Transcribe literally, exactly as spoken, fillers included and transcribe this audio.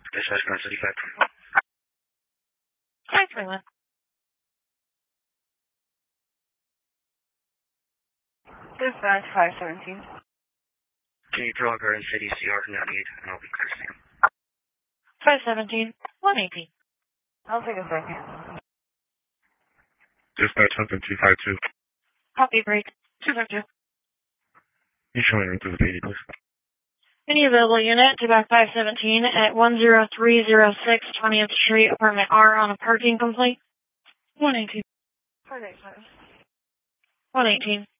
Dispatch nine seventy-five. Hi, Freeland. Dispatch five seventeen. Can you draw Garden City C R ninety-eight and I'll be clear soon. five seventeen, one eighteen. I'll take a second. Dispatch something two five two. Copy break. two five two. You showing room to the eighty, please. Any available unit to back five seventeen at one zero three zero six twentieth Street, apartment R on a parking complaint? one eighteen. one eighteen.